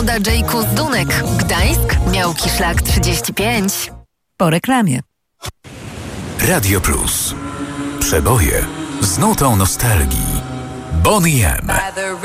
J. z Dunek. Gdańsk, Miałki Szlak 35. Po reklamie. Radio Plus. Przeboje z nutą nostalgii. Boney M.